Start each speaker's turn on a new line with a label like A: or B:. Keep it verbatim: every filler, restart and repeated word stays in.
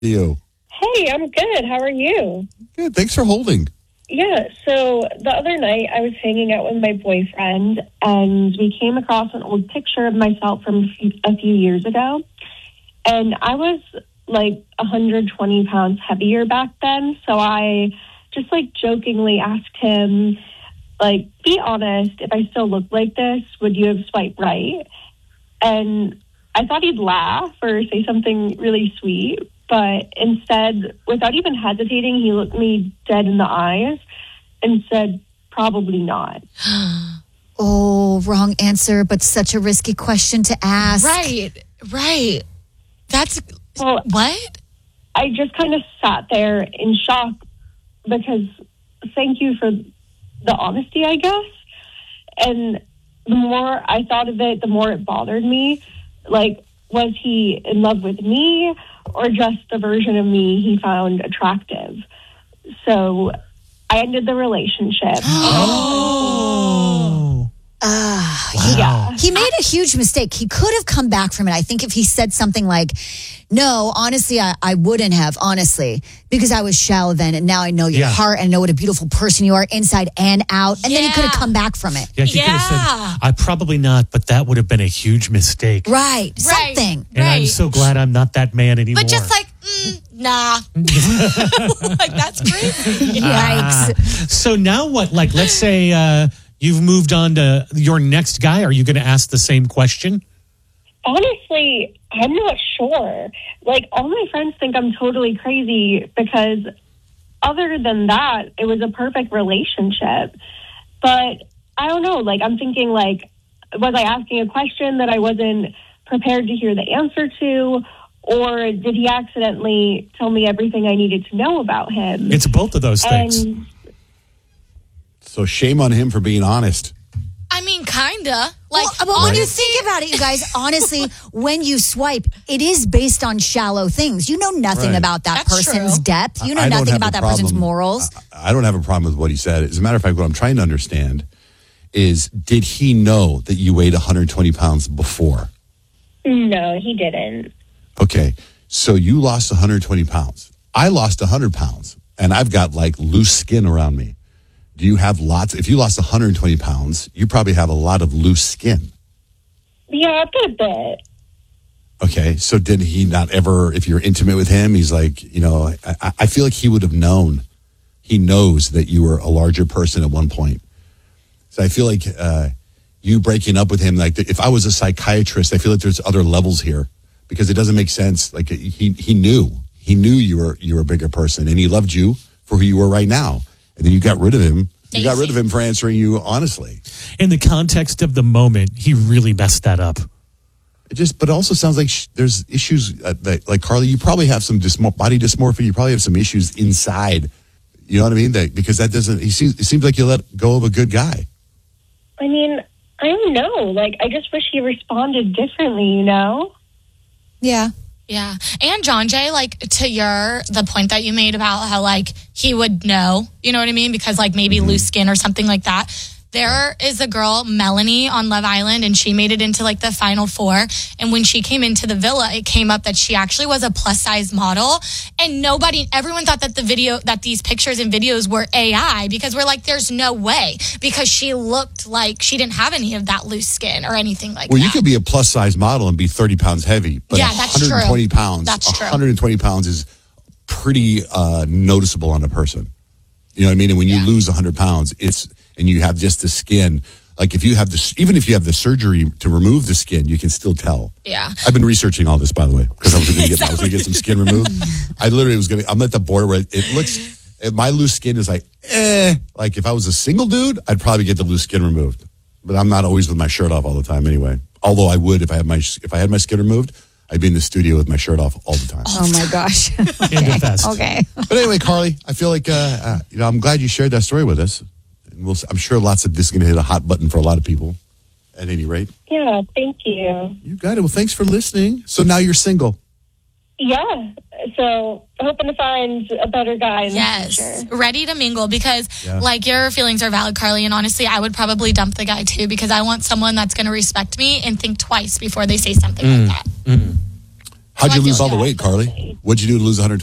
A: You.
B: Hey, I'm good. How are you?
A: Good. Thanks for holding.
B: Yeah, so the other night I was hanging out with my boyfriend and we came across an old picture of myself from a few years ago. And I was like one hundred twenty pounds heavier back then. So I just like jokingly asked him, like, be honest, if I still look like this, would you have swiped right? And I thought he'd laugh or say something really sweet. But instead, without even hesitating, he looked me dead in the eyes and said, probably not.
C: Oh, wrong answer, but such a risky question to ask.
D: Right, right. That's,
B: well,
D: what?
B: I just kind of sat there in shock because thank you for the honesty, I guess. And the more I thought of it, the more it bothered me. Like, was he in love with me or just the version of me he found attractive? So I ended the relationship.
C: Oh. Uh,
A: wow.
C: Yeah. He made a huge mistake. He could have come back from it. I think if he said something like, no, honestly, I, I wouldn't have, honestly, because I was shallow then, and now I know your
E: Yeah.
C: heart and know what a beautiful person you are inside and out. And then he could have
D: Yeah.
C: come back from it.
E: Yeah, he could have
D: Yeah.
E: said, I probably not, but that would have been a huge mistake.
C: Right.
D: Right.
C: Something.
E: And I'm
D: Right.
E: so glad I'm not that man anymore.
D: But just like, mm, nah. Like, that's crazy.
E: Ah.
C: Yikes.
E: So now what? Like, let's say uh, you've moved on to your next guy. Are you going to ask the same question?
B: Honestly, I'm not sure. Like, all my friends think I'm totally crazy because other than that, it was a perfect relationship. But I don't know. Like, I'm thinking, like, was I asking a question that I wasn't prepared to hear the answer to? Or did he accidentally tell me everything I needed to know about him?
E: It's both of those things.
B: And
A: So shame on him for being honest.
D: I mean, kinda. Like,
C: Well, well, when you
D: honestly,
C: think about it, you guys, honestly, when you swipe, it is based on shallow things. You know nothing
A: Right.
C: about that
D: That's
C: person's
D: true.
C: depth. You know
A: I don't
C: nothing
A: have
C: about
A: a
C: that person's
A: problem-
C: morals.
A: I, I don't have a problem with what he said. As a matter of fact, what I'm trying to understand is, did he know that you weighed one hundred twenty pounds before?
B: no, he didn't.
A: Okay, so you lost one hundred twenty pounds. I lost one hundred pounds, and I've got like loose skin around me. Do you have lots? If you lost one hundred twenty pounds, you probably have a lot of loose skin.
B: Yeah, a bit.
A: Okay, so did he not ever, if you're intimate with him, he's like, you know, I, I feel like he would have known. He knows that you were a larger person at one point. So I feel like uh, you breaking up with him, like if I was a psychiatrist, I feel like there's other levels here because it doesn't make sense. Like he he knew. He knew you were you were a bigger person and he loved you for who you were right now. And then you got rid of him. You got rid of him for answering you honestly.
E: In the context of the moment, he really messed that up.
A: It just, but it also sounds like sh- there's issues uh, that, like Carly, you probably have some dysmo- body dysmorphia. You probably have some issues inside. You know what I mean? That because that doesn't. He seems. It seems like you let go of a good guy.
B: I mean, I don't know. Like, I just wish he responded differently, you know?
C: Yeah.
D: yeah. And John Jay, like, to your, the point that you made about how, like, he would know, you know what I mean? Because, like, maybe
A: Mm-hmm.
D: loose skin or something like that. There is a girl, Melanie, on Love Island, and she made it into, like, the final four. And when she came into the villa, it came up that she actually was a plus-size model. And nobody, everyone thought that the video, that these pictures and videos were A I because we're like, there's no way. Because she looked like she didn't have any of that loose skin or anything like
A: Well,
D: that.
A: you could be a plus size model and be thirty pounds heavy, but
D: Yeah, that's
A: one hundred twenty
D: true.
A: pounds.
D: That's true.
A: one hundred twenty pounds is pretty uh, noticeable on a person. You know what I mean? And when you
D: Yeah.
A: lose one hundred pounds, it's and you have just the skin. Like if you have this, even if you have the surgery to remove the skin, you can still tell.
D: Yeah.
A: I've been researching all this, by the way, because I was going to get, I was going to get some skin removed. I literally was going to. I'm at the border where it looks. If my loose skin is like, eh. Like if I was a single dude, I'd probably get the loose skin removed. But I'm not always with my shirt off all the time, anyway. Although I would if I had my if I had my skin removed, I'd be in the studio with my shirt off all the time.
C: Oh my gosh.
E: In the vest.
C: Okay.
A: But anyway, Carly, I feel like uh, uh, you know I'm glad you shared that story with us. And we'll, I'm sure lots of this is going to hit a hot button for a lot of people. At any rate,
B: Yeah, thank you.
A: you got it. Well, thanks for listening. So now you're single.
B: Yeah, so hoping to find a better guy in the
D: Yes,
B: future.
D: ready to mingle because,
A: Yeah.
D: like, your feelings are valid, Carly. And honestly, I would probably dump the guy too because I want someone that's going to respect me and think twice before they say something like that.
A: How'd
D: I
A: you
D: feel
A: lose all
D: like-
A: the weight, Carly? What'd you do to lose one hundred